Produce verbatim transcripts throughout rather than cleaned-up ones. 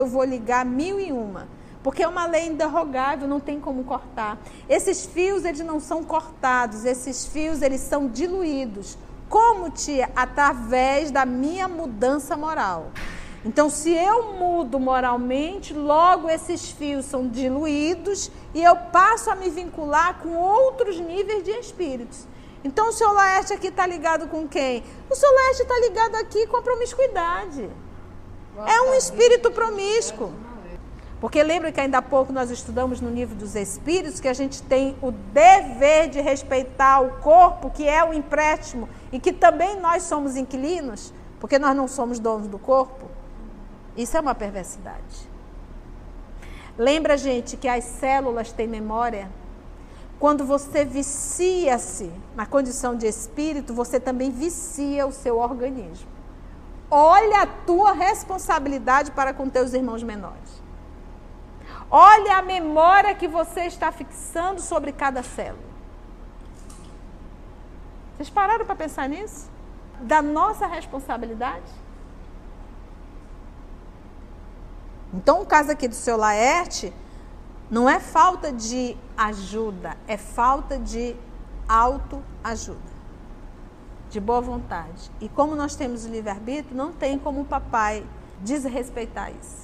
eu vou ligar mil e uma. Porque é uma lei inderrogável, não tem como cortar. Esses fios, eles não são cortados, esses fios, eles são diluídos. Como, tia? Através da minha mudança moral. Então, se eu mudo moralmente, logo esses fios são diluídos e eu passo a me vincular com outros níveis de espíritos. Então, o seu Laerte aqui está ligado com quem? O seu Laerte está ligado aqui com a promiscuidade. É um espírito promíscuo. Porque lembra que ainda há pouco nós estudamos no livro dos Espíritos que a gente tem o dever de respeitar o corpo, que é o empréstimo, e que também nós somos inquilinos, porque nós não somos donos do corpo. Isso é uma perversidade. Lembra, gente, que as células têm memória? Quando você vicia-se na condição de espírito, você também vicia o seu organismo. Olha a tua responsabilidade para com teus irmãos menores. Olha a memória que você está fixando sobre cada célula. Vocês pararam para pensar nisso? Da nossa responsabilidade? Então, o caso aqui do seu Laerte não é falta de ajuda, é falta de autoajuda, de boa vontade. E como nós temos o livre-arbítrio, não tem como o papai desrespeitar isso.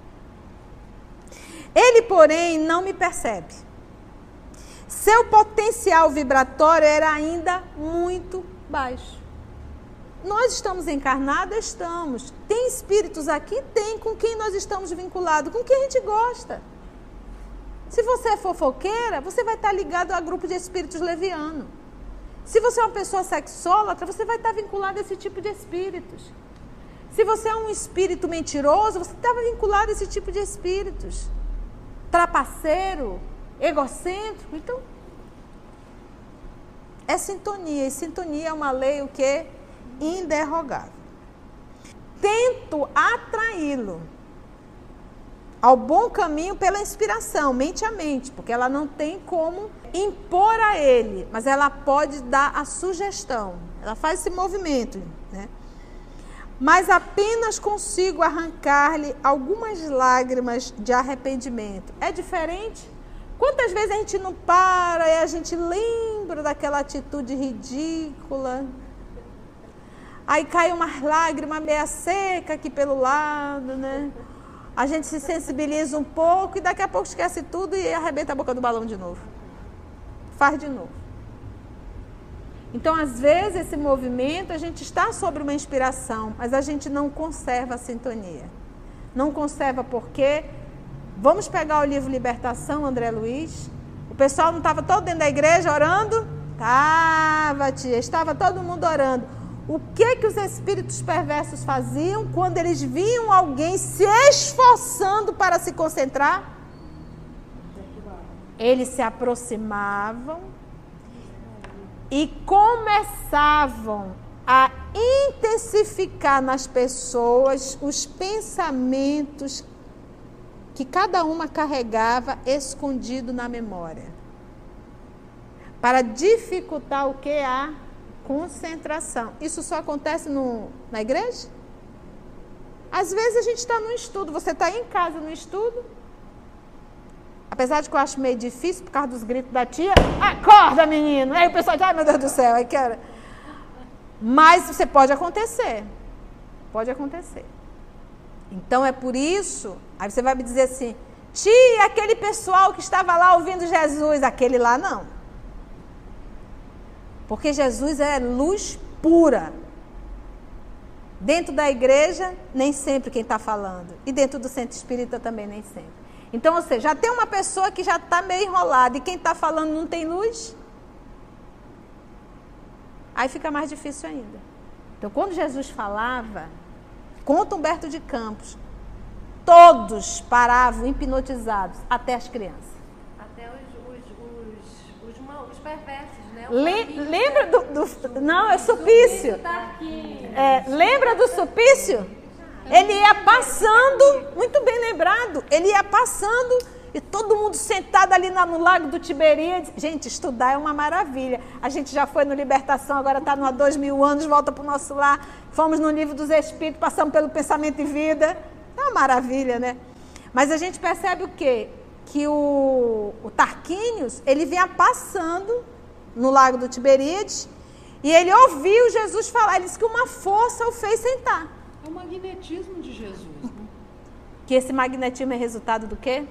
Ele, porém, não me percebe. Seu potencial vibratório era ainda muito baixo. Nós estamos encarnados? Estamos. Tem espíritos aqui? Tem. Com quem nós estamos vinculados? Com quem a gente gosta. Se você é fofoqueira, você vai estar ligado a grupo de espíritos levianos. Se você é uma pessoa sexólatra, você vai estar vinculado a esse tipo de espíritos. Se você é um espírito mentiroso, você está vinculado a esse tipo de espíritos. Trapaceiro, egocêntrico. Então, é sintonia. E sintonia é uma lei o quê? Inderrogável. Tento atraí-lo ao bom caminho pela inspiração, mente a mente, porque ela não tem como impor a ele, mas ela pode dar a sugestão. Ela faz esse movimento, né? Mas apenas consigo arrancar-lhe algumas lágrimas de arrependimento. É diferente? Quantas vezes a gente não para e a gente lembra daquela atitude ridícula? Aí cai umas lágrimas meia seca aqui pelo lado, né? A gente se sensibiliza um pouco e daqui a pouco esquece tudo e arrebenta a boca do balão de novo. Faz de novo. Então, às vezes, esse movimento, a gente está sobre uma inspiração, mas a gente não conserva a sintonia. Não conserva porque... Vamos pegar o livro Libertação, André Luiz. O pessoal não estava todo dentro da igreja orando? Estava, tia, estava todo mundo orando. O que que os espíritos perversos faziam quando eles viam alguém se esforçando para se concentrar? Eles se aproximavam e começavam a intensificar nas pessoas os pensamentos que cada uma carregava escondido na memória. Para dificultar o que? A concentração. Isso só acontece no, na igreja? Às vezes a gente está no estudo. Você está em casa no estudo. Apesar de que eu acho meio difícil por causa dos gritos da tia. Acorda, menino! Aí o pessoal diz, ai meu Deus do céu, aí quero. Mas você pode acontecer. Pode acontecer. Então é por isso, aí você vai me dizer assim, tia, aquele pessoal que estava lá ouvindo Jesus, aquele lá não. Porque Jesus é luz pura. Dentro da igreja, nem sempre quem está falando. E dentro do centro espírita também, nem sempre. Então, ou seja, já tem uma pessoa que já está meio enrolada e quem está falando não tem luz. Aí fica mais difícil ainda. Então, quando Jesus falava, conta Humberto de Campos, todos paravam hipnotizados, até as crianças. Até os, os, os, os, os perversos, né? Le, lembra do, do... Não, é Supício. É, lembra do Supício? Ele ia passando, muito bem lembrado, ele ia passando e todo mundo sentado ali no Lago do Tiberíades. Gente, estudar é uma maravilha. A gente já foi no Libertação, agora está no há dois mil anos, volta para o nosso lar. Fomos no Livro dos Espíritos, passamos pelo Pensamento e Vida. É uma maravilha, né? Mas a gente percebe o quê? Que o, o Tarquínios, ele vinha passando no lago do Tiberíades e ele ouviu Jesus falar. Ele disse que uma força o fez sentar. É o magnetismo de Jesus, né? Que esse magnetismo é resultado do quê?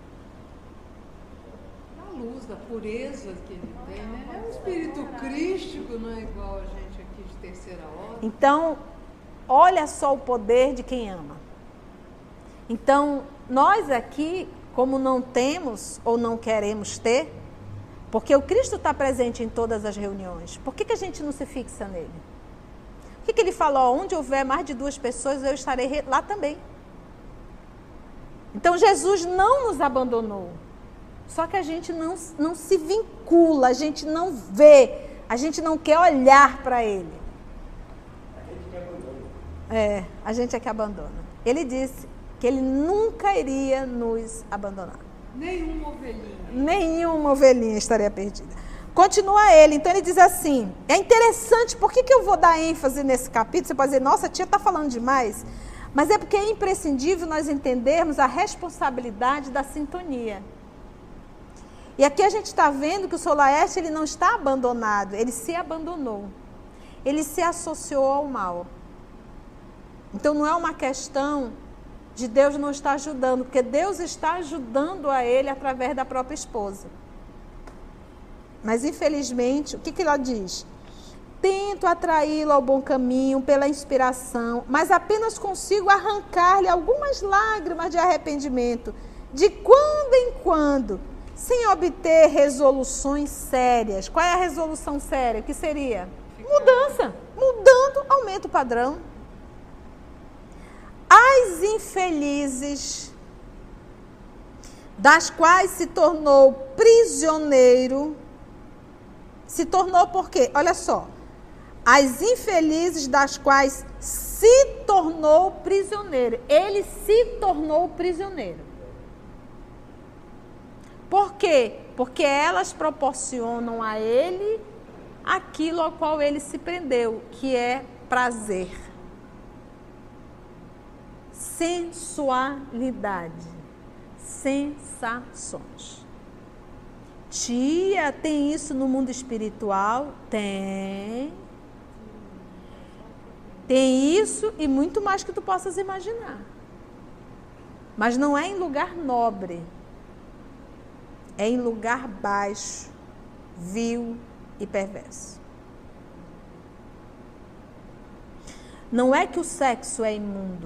Da luz, da pureza que ele tem, né? É um espírito crístico, não é igual a gente aqui de terceira ordem. Então, olha só o poder de quem ama. Então, nós aqui, como não temos ou não queremos ter, porque o Cristo está presente em todas as reuniões, por que, que a gente não se fixa nele? Por que, que ele falou, onde houver mais de duas pessoas, eu estarei lá também? Então, Jesus não nos abandonou. Só que a gente não, não se vincula, a gente não vê, a gente não quer olhar para ele. A gente que abandona. É, a gente é que abandona. Ele disse que ele nunca iria nos abandonar. Nenhuma ovelhinha. Nenhuma ovelhinha estaria perdida. Continua ele, então ele diz assim, é interessante, por que, que eu vou dar ênfase nesse capítulo? Você pode dizer, nossa, a tia está falando demais. Mas é porque é imprescindível nós entendermos a responsabilidade da sintonia. E aqui a gente está vendo que o Solaeste, ele não está abandonado, ele se abandonou. Ele se associou ao mal. Então não é uma questão de Deus não estar ajudando, porque Deus está ajudando a ele através da própria esposa. Mas infelizmente, o que, que ela diz? Tento atraí-lo ao bom caminho pela inspiração, mas apenas consigo arrancar-lhe algumas lágrimas de arrependimento, de quando em quando, sem obter resoluções sérias. Qual é a resolução séria? O que seria? Mudança. Mudando, aumenta o padrão. As infelizes, das quais se tornou prisioneiro, se tornou por quê? Olha só. As infelizes das quais se tornou prisioneiro. Ele se tornou prisioneiro. Por quê? Porque elas proporcionam a ele aquilo ao qual ele se prendeu, que é prazer. Sensualidade. Sensações. Tia, tem isso no mundo espiritual? Tem. Tem isso e muito mais que tu possas imaginar. Mas não é em lugar nobre. É em lugar baixo, vil e perverso. Não é que o sexo é imundo.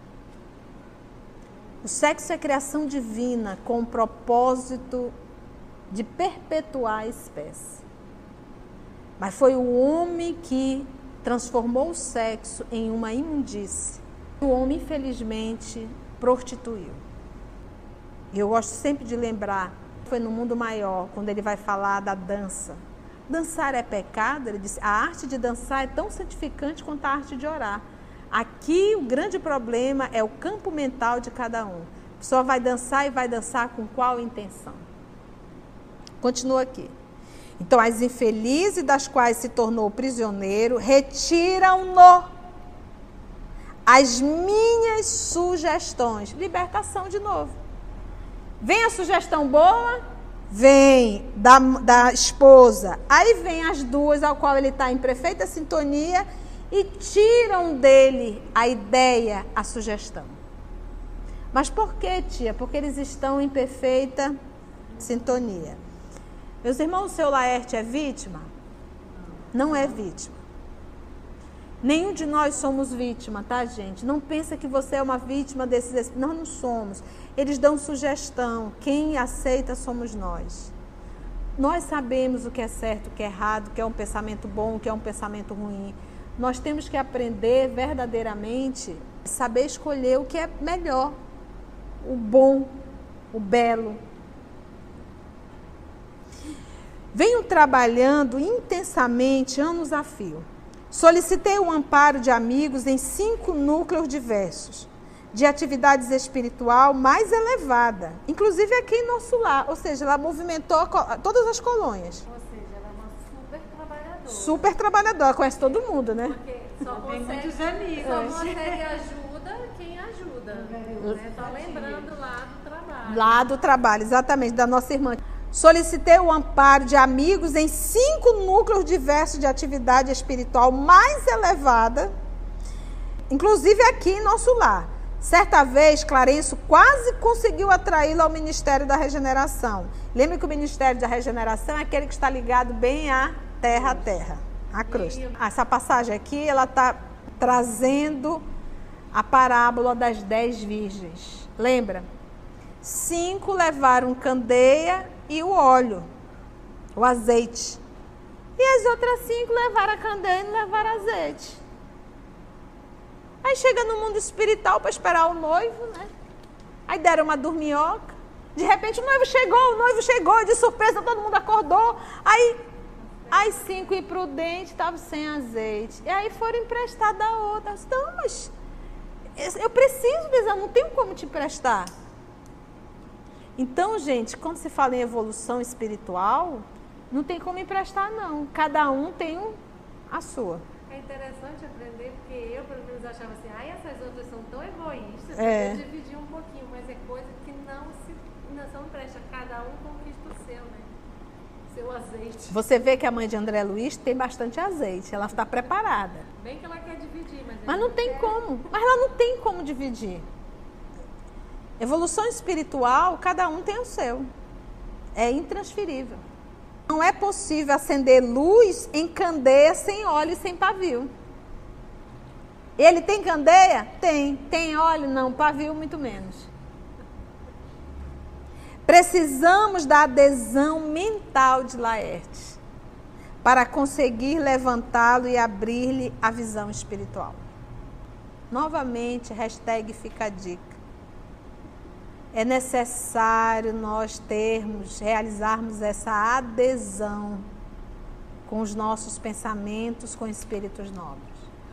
O sexo é criação divina com o propósito de perpetuar a espécie. Mas foi o homem que transformou o sexo em uma imundície. O homem, infelizmente, prostituiu. E eu gosto sempre de lembrar, foi no Mundo Maior, quando ele vai falar da dança. Dançar é pecado? Ele disse, a arte de dançar é tão santificante quanto a arte de orar. Aqui o grande problema é o campo mental de cada um. A pessoa vai dançar e vai dançar com qual intenção? Continua aqui. Então, as infelizes das quais se tornou prisioneiro, retiram-no as minhas sugestões. Libertação de novo. Vem a sugestão boa, vem da, da esposa. Aí vem as duas, ao qual ele está em perfeita sintonia, e tiram dele a ideia, a sugestão. Mas por que, tia? Porque eles estão em perfeita sintonia. Meus irmãos, o seu Laerte é vítima? Não é vítima. Nenhum de nós somos vítima, tá, gente? Não pensa que você é uma vítima desses... Nós não somos. Eles dão sugestão. Quem aceita somos nós. Nós sabemos o que é certo, o que é errado, o que é um pensamento bom, o que é um pensamento ruim. Nós temos que aprender verdadeiramente, saber escolher o que é melhor, o bom, o belo. Venho trabalhando intensamente anos a fio. Solicitei o amparo de amigos em cinco núcleos diversos, de atividades espiritual mais elevada, inclusive aqui em nosso lar, ou seja, ela movimentou todas as colônias. Ou seja, ela é uma super trabalhadora. Super trabalhadora, conhece todo mundo, né? Porque só Tem consegue, muitos amigos. só consegue ajuda quem ajuda. ajuda. Né? Só lembrando lá do trabalho. Lá do trabalho, exatamente, da nossa irmã. Solicitei o amparo de amigos em cinco núcleos diversos de atividade espiritual mais elevada, inclusive aqui em nosso lar. Certa vez, Clarencio quase conseguiu atraí-lo ao Ministério da Regeneração. Lembra que o Ministério da Regeneração é aquele que está ligado bem à terra a terra, à cruz. Essa passagem aqui, ela está trazendo a parábola das dez virgens. Lembra? Cinco levaram candeia e o óleo, o azeite. E as outras cinco levaram a candeia e não levaram azeite. Aí chega no mundo espiritual para esperar o noivo, né? Aí deram uma dorminhoca. De repente o noivo chegou, o noivo chegou, de surpresa todo mundo acordou. Aí as cinco imprudentes estavam sem azeite. E aí foram emprestadas a outras. Não, mas eu preciso dizer, não tenho como te emprestar. Então, gente, quando se fala em evolução espiritual, não tem como emprestar, não. Cada um tem um, a sua. É interessante aprender, porque eu, pelo menos, achava assim, ai, essas outras são tão egoístas, é. eu dividi um pouquinho, mas é coisa que não se não são empresta, cada um conquista o seu, né? Seu azeite. Você vê que a mãe de André Luiz tem bastante azeite, ela está preparada. Bem que ela quer dividir, mas... Mas não tem quer... como, mas ela não tem como dividir. Evolução espiritual, cada um tem o seu. É intransferível. Não é possível acender luz em candeia sem óleo e sem pavio. Ele tem candeia? Tem. Tem óleo? Não. Pavio, muito menos. Precisamos da adesão mental de Laerte para conseguir levantá-lo e abrir-lhe a visão espiritual. Novamente, hashtag fica a dica. É necessário nós termos, realizarmos essa adesão com os nossos pensamentos, com espíritos nobres.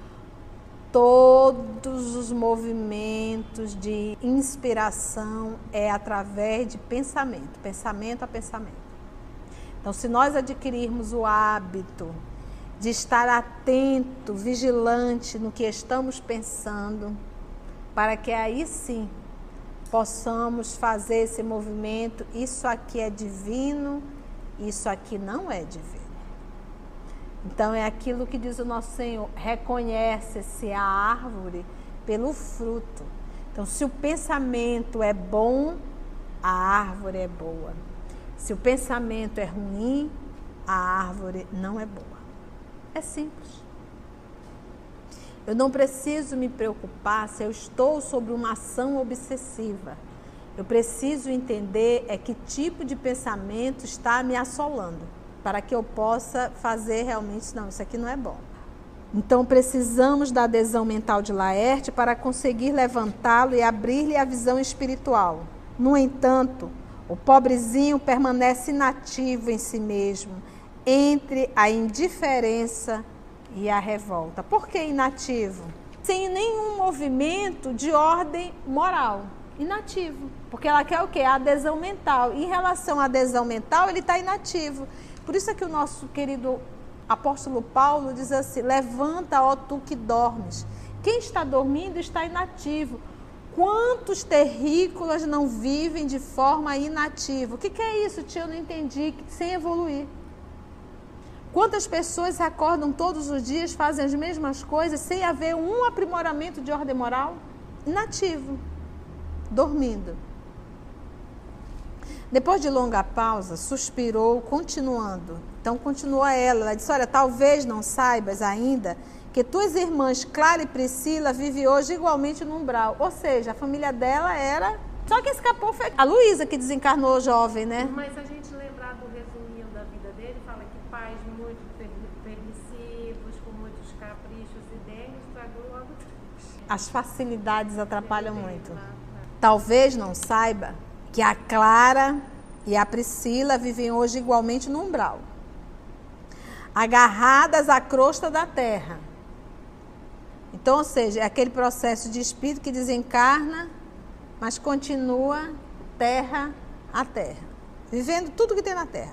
Todos os movimentos de inspiração é através de pensamento, pensamento a pensamento. Então, se nós adquirirmos o hábito de estar atento, vigilante no que estamos pensando, para que aí sim possamos fazer esse movimento, isso aqui é divino, isso aqui não é divino. Então é aquilo que diz o nosso Senhor, reconhece-se a árvore pelo fruto. Então se o pensamento é bom, a árvore é boa. Se o pensamento é ruim, a árvore não é boa. É simples. Eu não preciso me preocupar se eu estou sobre uma ação obsessiva. Eu preciso entender é que tipo de pensamento está me assolando, para que eu possa fazer realmente, não, isso aqui não é bom. Então precisamos da adesão mental de Laerte para conseguir levantá-lo e abrir-lhe a visão espiritual. No entanto, o pobrezinho permanece inativo em si mesmo, entre a indiferença e a revolta. Por que inativo? Sem nenhum movimento de ordem moral. Inativo. Porque ela quer o quê? A adesão mental. Em relação à adesão mental, ele está inativo. Por isso é que o nosso querido apóstolo Paulo diz assim, levanta, ó tu que dormes. Quem está dormindo está inativo. Quantos terrícolas não vivem de forma inativa? O que, que é isso, tio? Eu não entendi. Sem evoluir. Quantas pessoas se acordam todos os dias, fazem as mesmas coisas, sem haver um aprimoramento de ordem moral? Inativo. Dormindo. Depois de longa pausa, suspirou, continuando. Então, continua ela. Ela disse, olha, talvez não saibas ainda que tuas irmãs Clara e Priscila vivem hoje igualmente no umbral. Ou seja, a família dela era... Só quem escapou foi a Luísa, que desencarnou jovem, né? Mas se a gente lembrar do resuminho da vida dele, fala que pais muito permissivos, com muitos caprichos e dengue, estragou logo tudo. As facilidades atrapalham muito. Talvez não saiba que a Clara e a Priscila vivem hoje igualmente no umbral, agarradas à crosta da terra. Então, ou seja, é aquele processo de espírito que desencarna, mas continua terra a terra, vivendo tudo que tem na terra.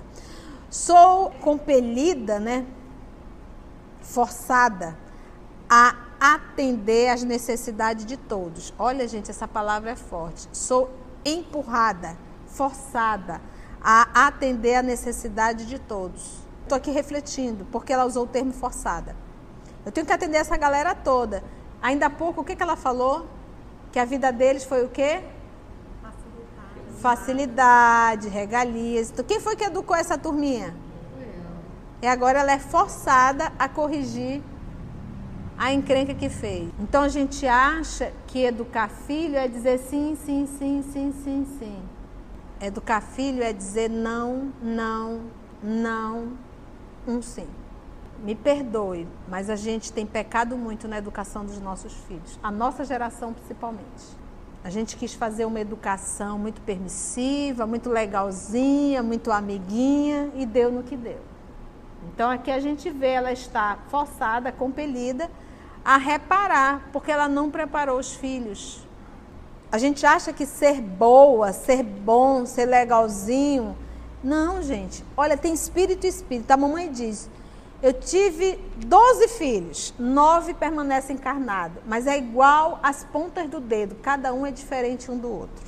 Sou compelida, né, forçada a atender às necessidades de todos. Olha, gente, essa palavra é forte. Sou empurrada, forçada a atender a necessidade de todos. Estou aqui refletindo, porque ela usou o termo forçada. Eu tenho que atender essa galera toda. Ainda há pouco, o que, que ela falou? Que a vida deles foi o quê? Facilidade. Facilidade, regalias. Então, quem foi que educou essa turminha? E agora ela é forçada a corrigir a encrenca que fez. Então a gente acha que educar filho é dizer sim, sim, sim, sim, sim, sim. Educar filho é dizer não, não, não, um sim. Me perdoe, mas a gente tem pecado muito na educação dos nossos filhos. A nossa geração principalmente. A gente quis fazer uma educação muito permissiva, muito legalzinha, muito amiguinha e deu no que deu. Então aqui a gente vê, ela está forçada, compelida a reparar, porque ela não preparou os filhos. A gente acha que ser boa, ser bom, ser legalzinho... Não, gente. Olha, tem espírito e espírito. A mamãe diz, eu tive doze filhos, nove permanecem encarnados, mas é igual às pontas do dedo, cada um é diferente um do outro.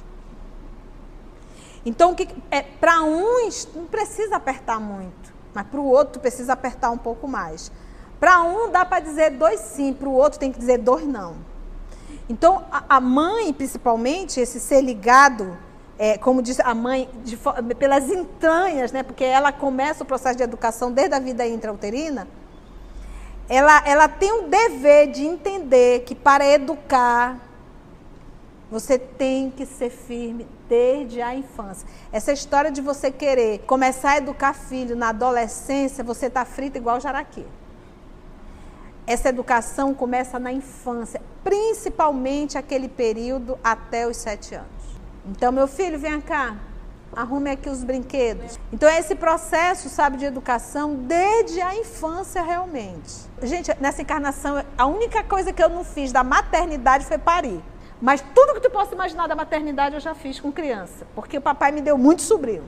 Então, é, para uns, não precisa apertar muito, mas para o outro precisa apertar um pouco mais. Para um dá para dizer dois sim, para o outro tem que dizer dois não. Então, a, a mãe, principalmente, esse ser ligado, é, como diz a mãe, de, pelas entranhas, né, porque ela começa o processo de educação desde a vida intrauterina, ela, ela tem o dever de entender que para educar, você tem que ser firme desde a infância. Essa história de você querer começar a educar filho na adolescência, você está frito igual jaraqui. Essa educação começa na infância, principalmente aquele período até os sete anos. Então, meu filho, vem cá, arrume aqui os brinquedos. Então, esse processo, sabe, de educação desde a infância realmente. Gente, nessa encarnação, a única coisa que eu não fiz da maternidade foi parir. Mas tudo que tu possa imaginar da maternidade eu já fiz com criança, porque o papai me deu muito sobrinho.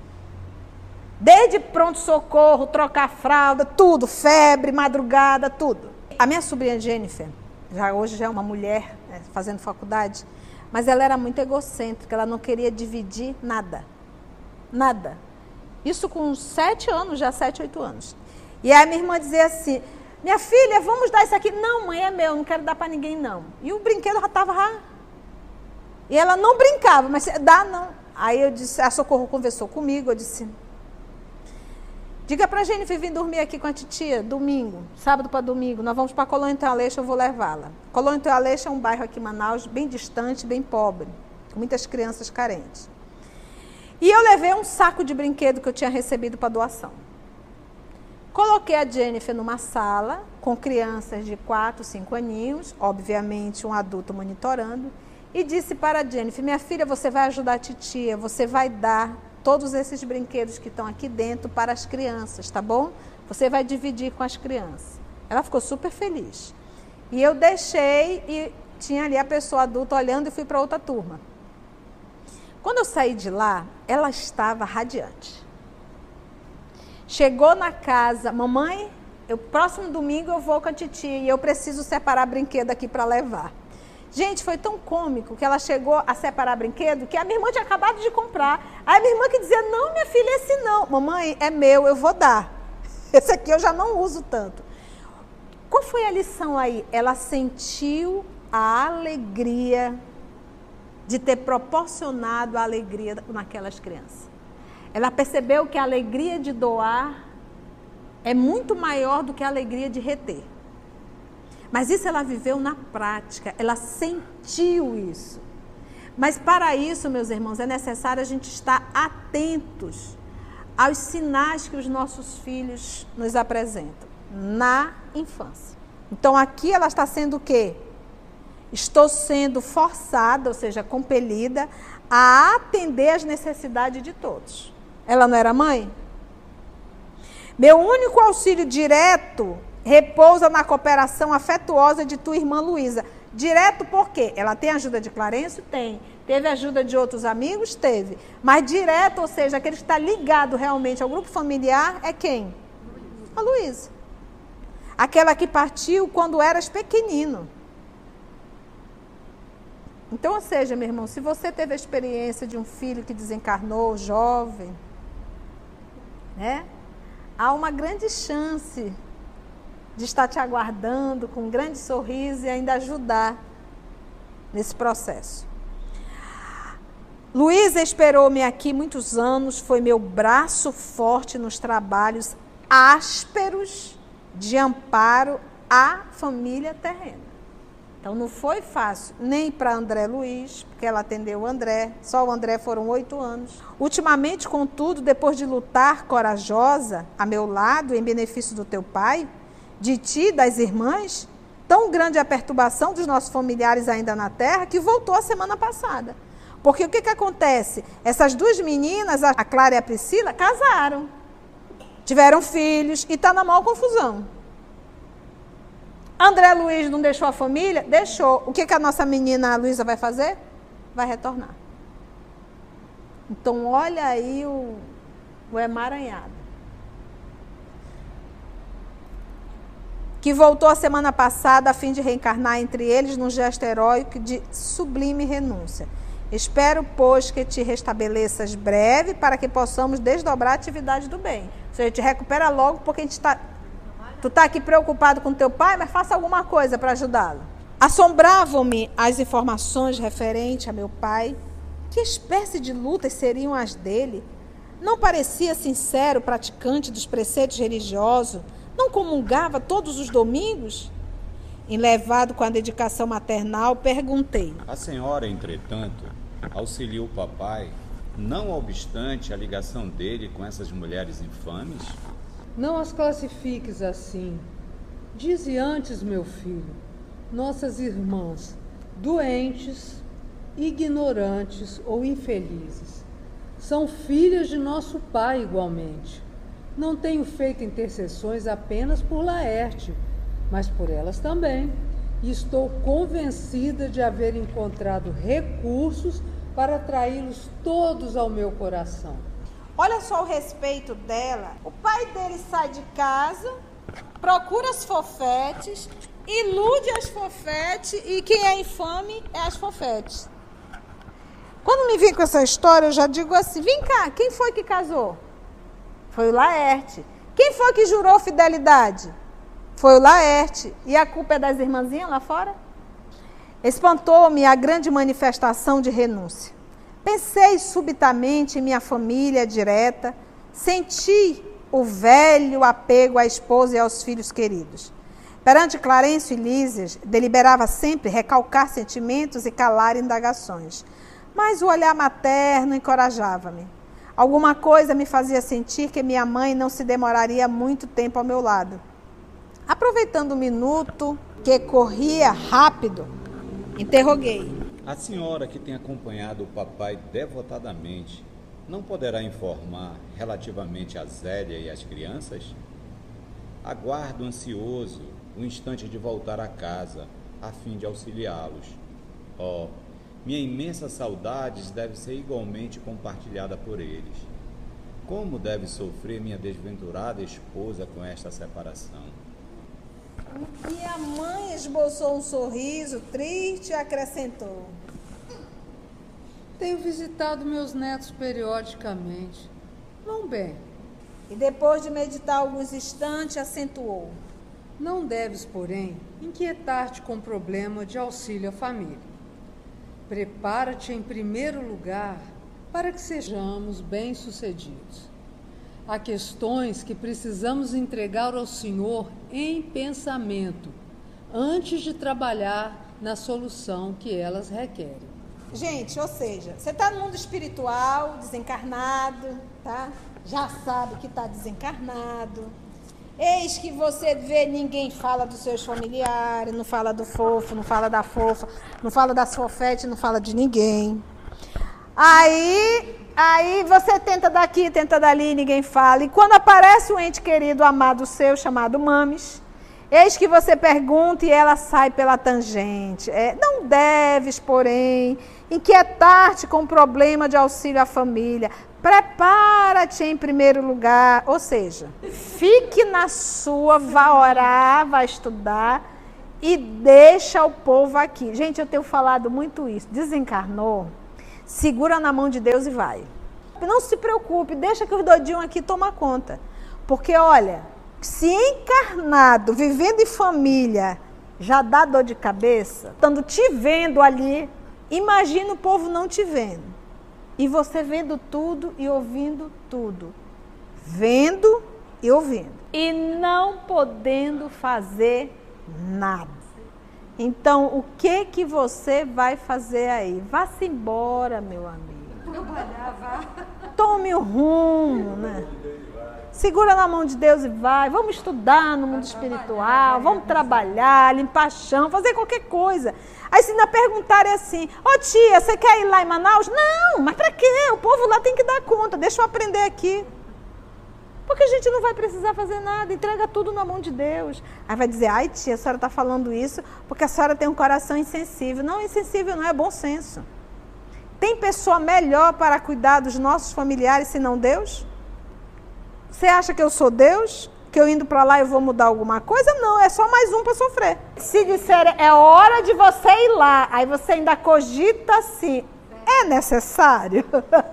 Desde pronto-socorro, trocar fralda, tudo, febre, madrugada, tudo. A minha sobrinha Jennifer, já hoje já é uma mulher, né, fazendo faculdade, mas ela era muito egocêntrica, ela não queria dividir nada, nada. Isso com sete anos, já sete, oito anos. E aí a minha irmã dizia assim, minha filha, vamos dar isso aqui. Não, mãe, é meu, não quero dar para ninguém, não. E o brinquedo já estava lá. E ela não brincava, mas dá, não. Aí eu disse, a Socorro conversou comigo, eu disse, diga para a Jennifer vir dormir aqui com a titia, domingo, sábado para domingo, nós vamos para Colônia Então Aleixo, eu vou levá-la. Colônia Então Aleixo é um bairro aqui em Manaus, bem distante, bem pobre, com muitas crianças carentes. E eu levei um saco de brinquedo que eu tinha recebido para doação. Coloquei a Jennifer numa sala, com crianças de quatro, cinco aninhos, obviamente um adulto monitorando, e disse para a Jennifer, minha filha, você vai ajudar a titia, você vai dar todos esses brinquedos que estão aqui dentro para as crianças, tá bom? Você vai dividir com as crianças. Ela ficou super feliz. E eu deixei e tinha ali a pessoa adulta olhando e fui para outra turma. Quando eu saí de lá, ela estava radiante. Chegou na casa, mamãe, eu, próximo domingo eu vou com a titia e eu preciso separar brinquedo aqui para levar. Gente, foi tão cômico que ela chegou a separar brinquedo que a minha irmã tinha acabado de comprar. Aí a minha irmã que dizia, não, minha filha, esse não. Mamãe, é meu, eu vou dar. Esse aqui eu já não uso tanto. Qual foi a lição aí? Ela sentiu a alegria de ter proporcionado a alegria naquelas crianças. Ela percebeu que a alegria de doar é muito maior do que a alegria de reter. Mas isso ela viveu na prática, ela sentiu isso. Mas para isso, meus irmãos, é necessário a gente estar atentos aos sinais que os nossos filhos nos apresentam na infância. Então aqui ela está sendo o quê? Estou sendo forçada, ou seja, compelida, a atender às necessidades de todos. Ela não era mãe? Meu único auxílio direto repousa na cooperação afetuosa de tua irmã Luísa. Direto por quê? Ela tem ajuda de Clarencio? Tem. Teve ajuda de outros amigos? Teve. Mas direto, ou seja, aquele que está ligado realmente ao grupo familiar, é quem? A Luísa. aquela que partiu quando eras pequenino. Então, ou seja, meu irmão, se você teve a experiência de um filho que desencarnou jovem, né, há uma grande chance de estar te aguardando com um grande sorriso e ainda ajudar nesse processo. Luísa esperou-me aqui muitos anos, foi meu braço forte nos trabalhos ásperos de amparo à família terrena. Então não foi fácil, nem para André Luiz, porque ela atendeu o André, só o André foram oito anos. Ultimamente, contudo, depois de lutar corajosa a meu lado em benefício do teu pai, de ti e das irmãs, tão grande a perturbação dos nossos familiares ainda na terra, que voltou a semana passada. Porque o que, que acontece? Essas duas meninas, a Clara e a Priscila, casaram, tiveram filhos e está na maior confusão. André Luiz não deixou a família? Deixou. O que, que a nossa menina a Luísa vai fazer? Vai retornar. Então, olha aí o, o emaranhado. Que voltou a semana passada a fim de reencarnar entre eles num gesto heróico de sublime renúncia. Espero, pois, que te restabeleças breve para que possamos desdobrar a atividade do bem. Ou seja, te recupera logo porque a gente está... Tu está aqui preocupado com teu pai, mas faça alguma coisa para ajudá-lo. Assombravam-me as informações referentes a meu pai. Que espécie de lutas seriam as dele? Não parecia sincero praticante dos preceitos religiosos? Não comungava todos os domingos? Enlevado com a dedicação maternal, perguntei. A senhora, entretanto, auxiliou o papai, não obstante a ligação dele com essas mulheres infames? Não as classifiques assim. Dize antes, meu filho, nossas irmãs, doentes, ignorantes ou infelizes, são filhas de nosso pai igualmente. Não tenho feito intercessões apenas por Laerte, mas por elas também. E estou convencida de haver encontrado recursos para atraí-los todos ao meu coração. Olha só o respeito dela. O pai dele sai de casa, procura as fofetes, ilude as fofetes e quem é infame é as fofetes. Quando me vem com essa história, eu já digo assim, vem cá, quem foi que casou? Foi o Laerte. Quem foi que jurou fidelidade? Foi o Laerte. E a culpa é das irmãzinhas lá fora? Espantou-me a grande manifestação de renúncia. Pensei subitamente em minha família direta, senti o velho apego à esposa e aos filhos queridos. Perante Clarencio e Lísias, deliberava sempre recalcar sentimentos e calar indagações. Mas o olhar materno encorajava-me. Alguma coisa me fazia sentir que minha mãe não se demoraria muito tempo ao meu lado. Aproveitando o minuto que corria rápido, interroguei. A senhora que tem acompanhado o papai devotadamente, não poderá informar relativamente a Zélia e as crianças? Aguardo ansioso o instante de voltar a casa, a fim de auxiliá-los. Oh, minha imensa saudade deve ser igualmente compartilhada por eles. Como deve sofrer minha desventurada esposa com esta separação? Minha mãe esboçou um sorriso triste e acrescentou. Tenho visitado meus netos periodicamente. Vão bem. E depois de meditar alguns instantes, acentuou. Não deves, porém, inquietar-te com o problema de auxílio à família. Prepara-te em primeiro lugar para que sejamos bem-sucedidos. Há questões que precisamos entregar ao Senhor em pensamento, antes de trabalhar na solução que elas requerem. Gente, ou seja, você está no mundo espiritual, desencarnado, tá? Já sabe que está desencarnado. Eis que você vê, ninguém fala dos seus familiares, não fala do fofo, não fala da fofa, não fala das fofetes, não fala de ninguém. Aí, aí você tenta daqui, tenta dali, ninguém fala. E quando aparece um ente querido, amado seu, chamado Mames, eis que você pergunta e ela sai pela tangente. É, não deves, porém, inquietar-te com o problema de auxílio à família. Prepara-te em primeiro lugar. Ou seja, fique na sua, vá orar, vá estudar e deixa o povo aqui. Gente, eu tenho falado muito isso. Desencarnou, segura na mão de Deus e vai. Não se preocupe, deixa que os doidinhos aqui tomam conta. Porque, olha, se encarnado, vivendo em família, já dá dor de cabeça, estando te vendo ali, imagina o povo não te vendo. E você vendo tudo e ouvindo tudo. Vendo e ouvindo. E não podendo fazer nada. Então, o que que você vai fazer aí? Vá-se embora, meu amigo. Tome o rumo, né? Segura na mão de Deus e vai. Vamos estudar no mundo espiritual, vamos trabalhar, limpar chão, fazer qualquer coisa. Aí se ainda perguntarem assim, ô oh, tia, você quer ir lá em Manaus? Não, mas pra quê? O povo lá tem que dar conta, deixa eu aprender aqui. Porque a gente não vai precisar fazer nada, entrega tudo na mão de Deus. Aí vai dizer, ai tia, a senhora está falando isso porque a senhora tem um coração insensível. Não, insensível não, é bom senso. Tem pessoa melhor para cuidar dos nossos familiares senão Deus? Você acha que eu sou Deus? Que eu indo para lá eu vou mudar alguma coisa? Não, é só mais um para sofrer. Se disser, é hora de você ir lá, aí você ainda cogita assim, é necessário?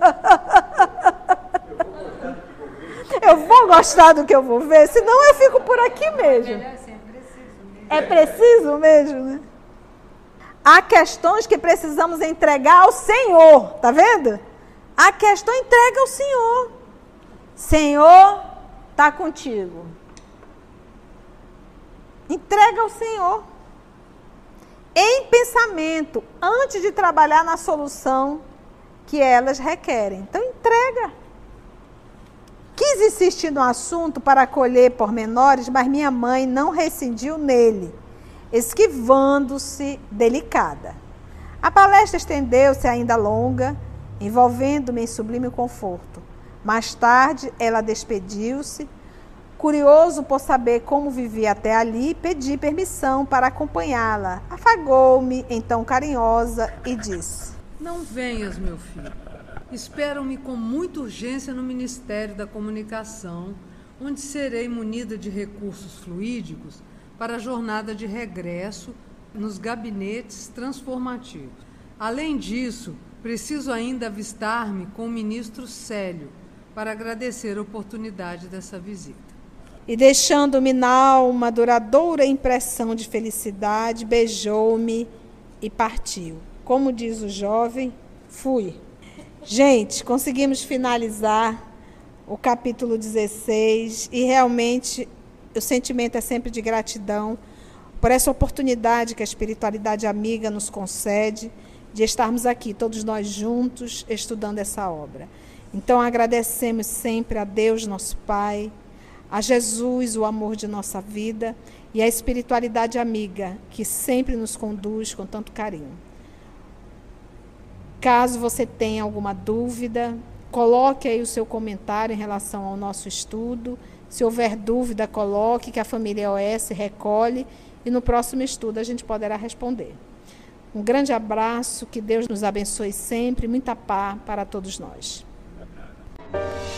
Eu vou gostar do que eu vou ver, senão eu fico por aqui mesmo. É preciso mesmo, né? Há questões que precisamos entregar ao Senhor, tá vendo? A questão entrega ao Senhor. Senhor, está contigo. Entrega ao Senhor. Em pensamento, antes de trabalhar na solução que elas requerem. Então, entrega. Quis insistir no assunto para acolher pormenores, mas minha mãe não rescindiu nele, esquivando-se delicada. A palestra estendeu-se ainda longa, envolvendo-me em sublime conforto. Mais tarde, ela despediu-se. Curioso por saber como vivia até ali, pedi permissão para acompanhá-la. Afagou-me, então carinhosa, e disse: Não venhas, meu filho. Esperam-me com muita urgência no Ministério da Comunicação, onde serei munida de recursos fluídicos para a jornada de regresso nos gabinetes transformativos. Além disso, preciso ainda avistar-me com o ministro Célio, para agradecer a oportunidade dessa visita. E deixando-me na alma duradoura impressão de felicidade, beijou-me e partiu. Como diz o jovem, fui. Gente, conseguimos finalizar o capítulo dezesseis e realmente o sentimento é sempre de gratidão por essa oportunidade que a espiritualidade amiga nos concede de estarmos aqui, todos nós juntos, estudando essa obra. Então, agradecemos sempre a Deus, nosso Pai, a Jesus, o amor de nossa vida, e a espiritualidade amiga, que sempre nos conduz com tanto carinho. Caso você tenha alguma dúvida, coloque aí o seu comentário em relação ao nosso estudo. Se houver dúvida, coloque, que a família O S recolhe, e no próximo estudo a gente poderá responder. Um grande abraço, que Deus nos abençoe sempre, muita paz para todos nós.